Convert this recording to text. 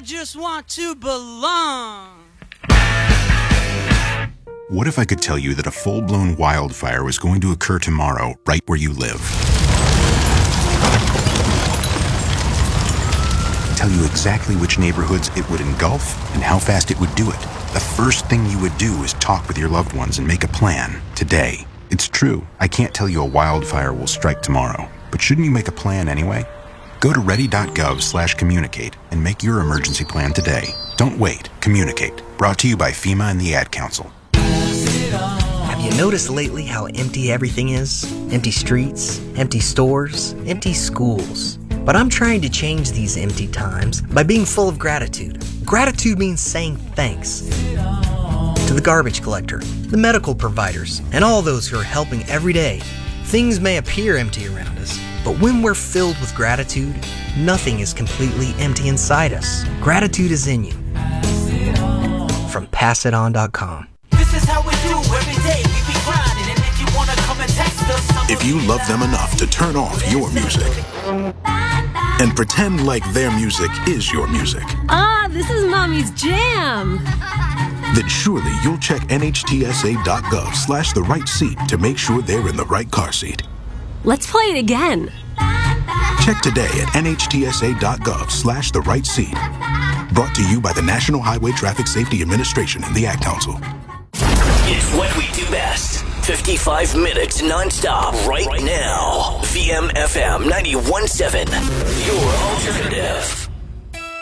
just want to belong. What if I could tell you that a full-blown wildfire was going to occur tomorrow, right where you live? Tell you exactly which neighborhoods it would engulf and how fast it would do it. The first thing you would do is talk with your loved ones and make a plan today. It's true, I can't tell you a wildfire will strike tomorrow, but shouldn't you make a plan anyway? Go to ready.gov/communicate and make your emergency plan today. Don't wait, communicate. Brought to you by FEMA and the Ad Council. Have you noticed lately how empty everything is? Empty streets, empty stores, empty schools. But I'm trying to change these empty times by being full of gratitude. Gratitude means saying thanks to the garbage collector, the medical providers, and all those who are helping every day. Things may appear empty around us, but when we're filled with gratitude, nothing is completely empty inside us. Gratitude is in you. From PassItOn.com. This is how we do every day. We be grinding, and if you wanna come and text us, if you love them enough to turn off your music and pretend like their music is your music. This is Mommy's jam. Then surely you'll check nhtsa.gov/the right seat to make sure they're in the right car seat. Let's play it again. Check today at nhtsa.gov/the right seat. Brought to you by the National Highway Traffic Safety Administration and the Ad Council. It's what we do best. 55 minutes non-stop right now. VMFM 91.7. Your alternative.